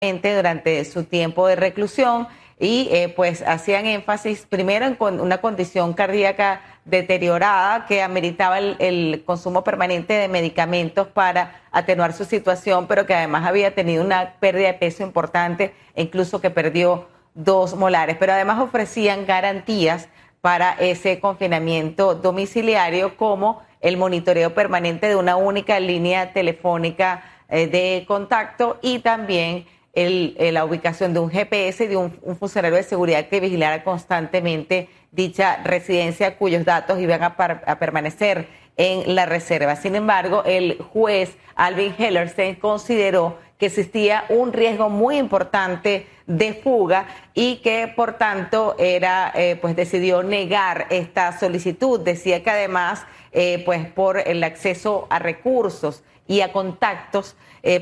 durante su tiempo de reclusión y pues hacían énfasis primero en una condición cardíaca deteriorada que ameritaba el consumo permanente de medicamentos para atenuar su situación, pero que además había tenido una pérdida de peso importante e incluso que perdió 2 molares. Pero además ofrecían garantías para ese confinamiento domiciliario, como el monitoreo permanente de una única línea telefónica de contacto y también la ubicación de un GPS y de un funcionario de seguridad que vigilara constantemente dicha residencia, cuyos datos iban a permanecer en la reserva. Sin embargo, el juez Alvin Hellerstein consideró que existía un riesgo muy importante de fuga y que por tanto pues decidió negar esta solicitud. Decía que además pues por el acceso a recursos y a contactos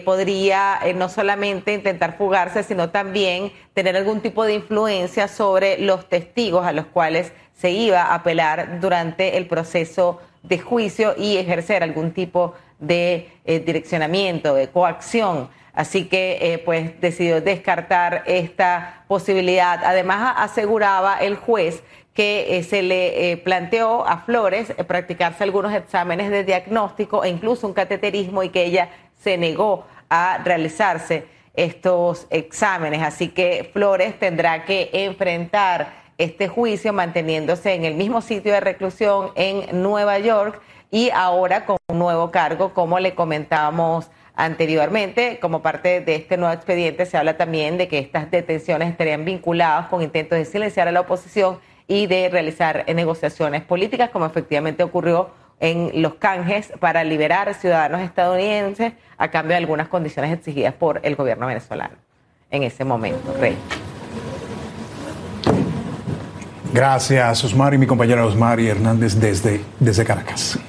podría no solamente intentar fugarse, sino también tener algún tipo de influencia sobre los testigos a los cuales se iba a apelar durante el proceso de juicio y ejercer algún tipo de direccionamiento, de coacción. Así que pues decidió descartar esta posibilidad. Además aseguraba el juez que se le planteó a Flores practicarse algunos exámenes de diagnóstico e incluso un cateterismo, y que ella se negó a realizarse estos exámenes. Así que Flores tendrá que enfrentar este juicio manteniéndose en el mismo sitio de reclusión en Nueva York y ahora con un nuevo cargo, como le comentábamos anteriormente. Como parte de este nuevo expediente se habla también de que estas detenciones estarían vinculadas con intentos de silenciar a la oposición y de realizar negociaciones políticas, como efectivamente ocurrió en los canjes para liberar ciudadanos estadounidenses a cambio de algunas condiciones exigidas por el gobierno venezolano en ese momento. Rey. Gracias, Osmari, mi compañera Osmari Hernández desde Caracas.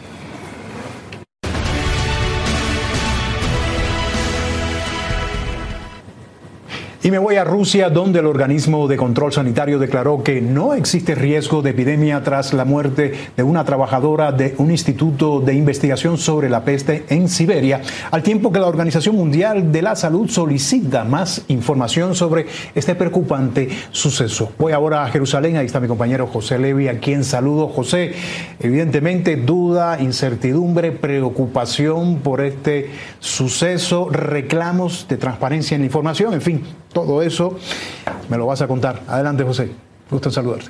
Y me voy a Rusia, donde el organismo de control sanitario declaró que no existe riesgo de epidemia tras la muerte de una trabajadora de un instituto de investigación sobre la peste en Siberia, al tiempo que la Organización Mundial de la Salud solicita más información sobre este preocupante suceso. Voy ahora a Jerusalén, ahí está mi compañero José Levi, a quien saludo. José, evidentemente duda, incertidumbre, preocupación por este suceso, reclamos de transparencia en la información, en fin. Todo eso me lo vas a contar. Adelante, José. Gusto en saludarte.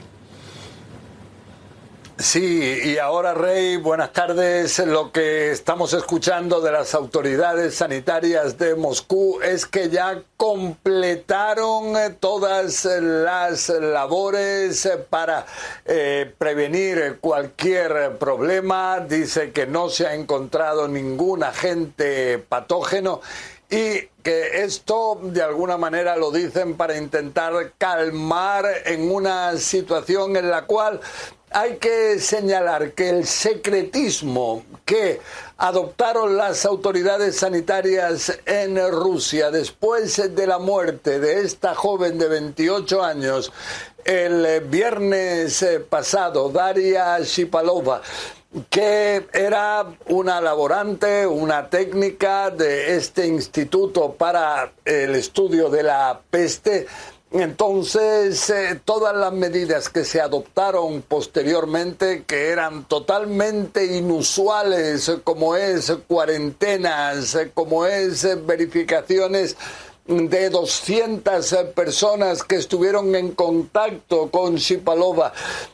Sí, y ahora, Rey, buenas tardes. Lo que estamos escuchando de las autoridades sanitarias de Moscú es que ya completaron todas las labores para prevenir cualquier problema. Dice que no se ha encontrado ningún agente patógeno y que esto de alguna manera lo dicen para intentar calmar en una situación en la cual hay que señalar que el secretismo que adoptaron las autoridades sanitarias en Rusia después de la muerte de esta joven de 28 años el viernes pasado, Daria Shipalova, que era una laborante, una técnica de este instituto para el estudio de la peste. Entonces, todas las medidas que se adoptaron posteriormente, que eran totalmente inusuales, como es cuarentenas, como es verificaciones de 200 personas que estuvieron en contacto con Shipalova,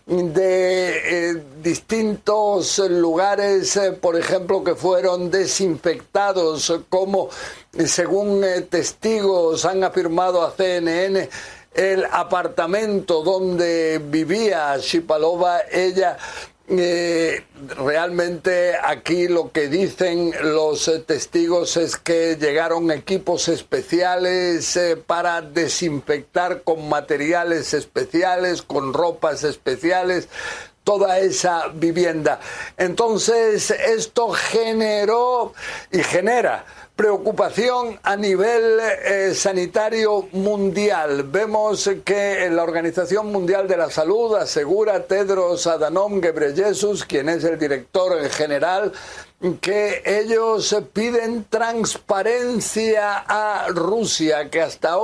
de distintos lugares, por ejemplo, que fueron desinfectados, como según testigos han afirmado a CNN, el apartamento donde vivía Shipalova. Ella realmente aquí lo que dicen los testigos es que llegaron equipos especiales para desinfectar con materiales especiales, con ropas especiales, toda esa vivienda. Entonces esto generó y genera preocupación a nivel sanitario mundial. Vemos que la Organización Mundial de la Salud asegura, Tedros Adhanom Ghebreyesus, quien es el director general, que ellos piden transparencia a Rusia, que hasta ahora